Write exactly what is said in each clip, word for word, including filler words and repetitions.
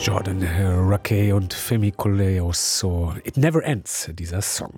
Jordan Rakey und Femi Koleos, so It Never Ends, dieser Song.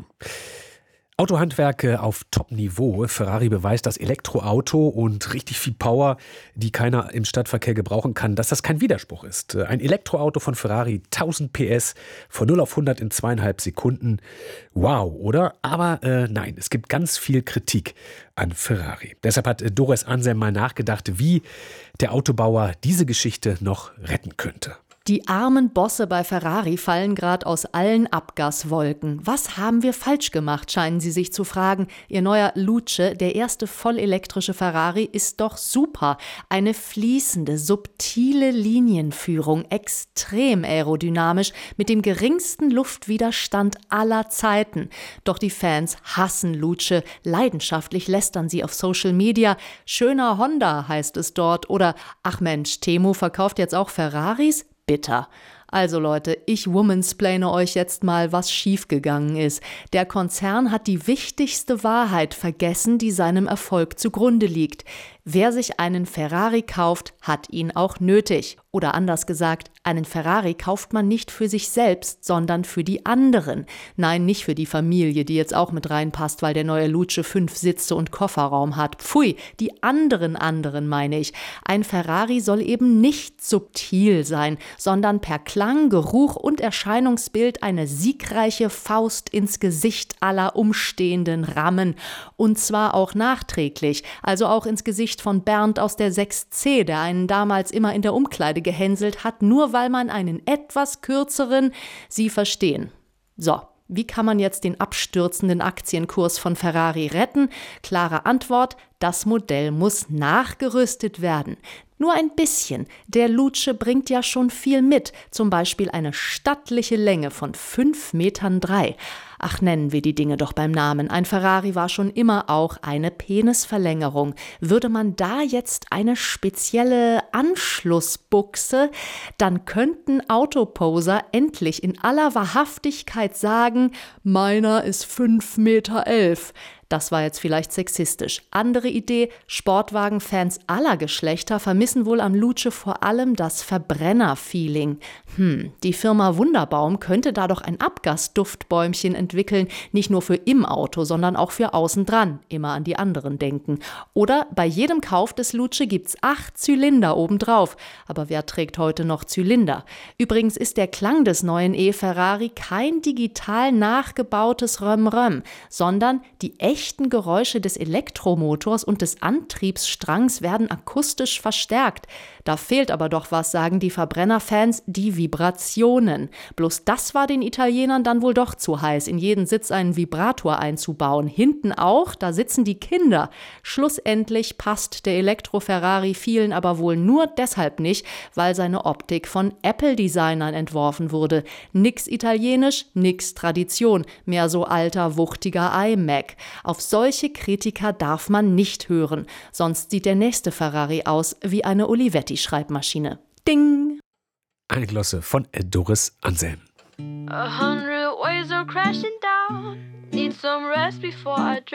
Autohandwerke auf Top-Niveau. Ferrari beweist, dass Elektroauto und richtig viel Power, die keiner im Stadtverkehr gebrauchen kann, dass das kein Widerspruch ist. Ein Elektroauto von Ferrari, tausend P S, von null auf hundert in zweieinhalb Sekunden. Wow, oder? Aber äh, nein, es gibt ganz viel Kritik an Ferrari. Deshalb hat Doris Anselm mal nachgedacht, wie der Autobauer diese Geschichte noch retten könnte. Die armen Bosse bei Ferrari fallen gerade aus allen Abgaswolken. Was haben wir falsch gemacht, scheinen sie sich zu fragen. Ihr neuer Luce, der erste vollelektrische Ferrari, ist doch super. Eine fließende, subtile Linienführung, extrem aerodynamisch, mit dem geringsten Luftwiderstand aller Zeiten. Doch die Fans hassen Luce, leidenschaftlich lästern sie auf Social Media. Schöner Honda heißt es dort. Oder, ach Mensch, Temu verkauft jetzt auch Ferraris? Bitter. Also Leute, ich womansplaine euch jetzt mal, was schiefgegangen ist. Der Konzern hat die wichtigste Wahrheit vergessen, die seinem Erfolg zugrunde liegt. Wer sich einen Ferrari kauft, hat ihn auch nötig. Oder anders gesagt, einen Ferrari kauft man nicht für sich selbst, sondern für die anderen. Nein, nicht für die Familie, die jetzt auch mit reinpasst, weil der neue Luce fünf Sitze und Kofferraum hat. Pfui, die anderen anderen meine ich. Ein Ferrari soll eben nicht subtil sein, sondern per Klang, Geruch und Erscheinungsbild eine siegreiche Faust ins Gesicht aller Umstehenden rammen. Und zwar auch nachträglich, also auch ins Gesicht von Bernd aus der sechs C, der einen damals immer in der Umkleide gehänselt hat, nur weil man einen etwas kürzeren, Sie verstehen. So, wie kann man jetzt den abstürzenden Aktienkurs von Ferrari retten? Klare Antwort, das Modell muss nachgerüstet werden. Nur ein bisschen. Der Luce bringt ja schon viel mit, zum Beispiel eine stattliche Länge von fünf Metern drei. Ach, nennen wir die Dinge doch beim Namen. Ein Ferrari war schon immer auch eine Penisverlängerung. Würde man da jetzt eine spezielle Anschlussbuchse, dann könnten Autoposer endlich in aller Wahrhaftigkeit sagen, meiner ist fünf Meter elf. Das war jetzt vielleicht sexistisch. Andere Idee, Sportwagenfans aller Geschlechter vermissen wohl am Luce vor allem das Verbrenner-Feeling. Hm, die Firma Wunderbaum könnte da doch ein Abgasduftbäumchen entwickeln, nicht nur für im Auto, sondern auch für außen dran. Immer an die anderen denken. Oder bei jedem Kauf des Luce gibt's acht Zylinder obendrauf. Aber wer trägt heute noch Zylinder? Übrigens ist der Klang des neuen E-Ferrari kein digital nachgebautes Röm-Röm, sondern die echte echten Geräusche des Elektromotors und des Antriebsstrangs werden akustisch verstärkt. Da fehlt aber doch was, sagen die Verbrennerfans, die Vibrationen. Bloß das war den Italienern dann wohl doch zu heiß, in jeden Sitz einen Vibrator einzubauen. Hinten auch, da sitzen die Kinder. Schlussendlich passt der Elektro-Ferrari vielen aber wohl nur deshalb nicht, weil seine Optik von Apple-Designern entworfen wurde. Nix italienisch, nix Tradition, mehr so alter, wuchtiger iMac. Auf solche Kritiker darf man nicht hören, sonst sieht der nächste Ferrari aus wie eine Olivetti-Schreibmaschine. Ding! Eine Glosse von Doris Anselm. A hundred ways of crashing down. Need some rest before I